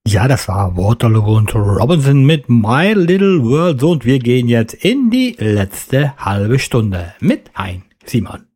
Ja, das war Waterloo und Robinson mit My Little World und wir gehen jetzt in die letzte halbe Stunde mit Hein Simon.